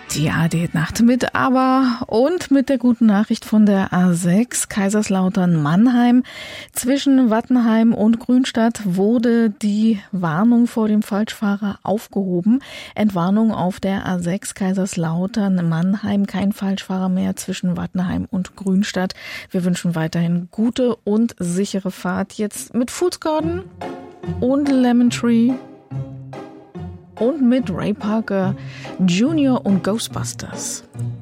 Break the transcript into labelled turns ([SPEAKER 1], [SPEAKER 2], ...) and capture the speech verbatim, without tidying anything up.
[SPEAKER 1] Die A D Nacht mit aber und mit der guten Nachricht von der A sechs Kaiserslautern-Mannheim. Zwischen Wattenheim und Grünstadt wurde die Warnung vor dem Falschfahrer aufgehoben. Entwarnung auf der A sechs Kaiserslautern-Mannheim. Kein Falschfahrer mehr zwischen Wattenheim und Grünstadt. Wir wünschen weiterhin gute und sichere Fahrt. Jetzt mit Foods Garden und Lemon Tree. Und mit Ray Parker Junior und Ghostbusters.